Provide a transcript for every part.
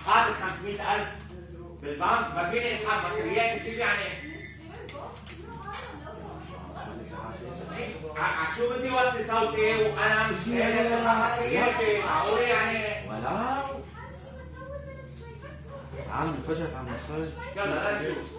حاطط 500,000 بالبنك، ما فيني اسحب مصريات كيف يعني؟ شو بدي وطي صوتي وانا مش قادر اسحب مصرياتي؟ معقول يعني؟ ولا تعال انفجرت على المصاري. يلا نشوف.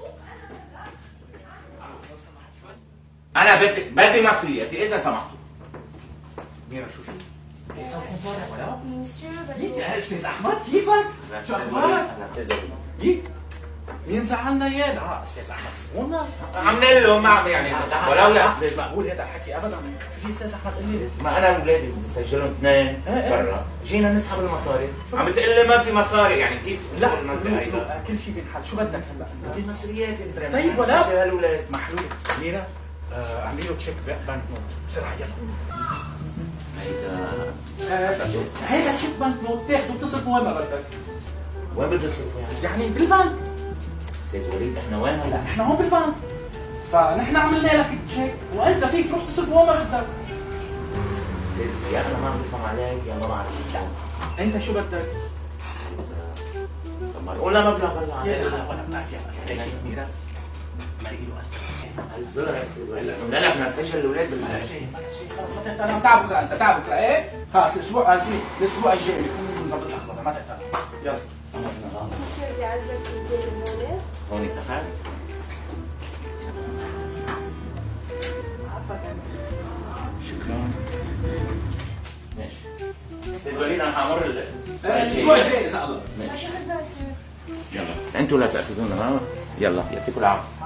انا بدي مصرياتي اذا سمحتوا. ميرا شو في؟ ايه صوت مفارق ولا؟ يك يا استاذ احمد كيفك؟ شو اخبارك؟ يك مين زعلنا اياه؟ لا استاذ احمد سكونا عاملين له ما يعني ولو يا استاذ استاذ مقبول هذا الحكي ابدا. في استاذ احمد قال لي ما انا واولادي بدي اسجلهم اثنين برا، جينا نسحب المصاري، عم بتقول لي ما في مصاري، يعني كيف؟ لا كل شيء بينحل. شو بدك هلا؟ بدي مصرياتي طيب ولا سجل هالولاد محلول. ميرا اعملي له تشيك بنك نوت بسرعه يلا. هيدا تشيك بنك نوت تاخده وتصرفه وين ما بدك. وين بدي اصرفه يعني؟ يعني بالبنك. استاذ وليد احنا وين هلا؟ نحن هون بالبنك، فنحن عملنا لك تشيك وانت فيك تروح تصرفه وين ما بدك. استاذ يا انا ما عم بفهم عليك يا ما بعرف. انت شو بدك؟ طب ما ولا مبلغ هلا يا اخي ولا بدك يلا عليك ميرا ما له $1000 يا استاذ وليد. قلنا لك بدنا نسجل الاولاد ما شيء خلص ما تهتم. انا تعب بكره، انت تعب بكره ايه؟ خلص الاسبوع الجاي بيكون بنظبط الاخبار ما تهتم. يلا بدي اعزك بالليل هون اتفقنا؟ شكرا. ماشي استاذ وليد انا حامر الاسبوع الجاي اذا الله. ماشي عشان يلا انتوا لا تاخذونا معه. يلا يعطيكم العافيه.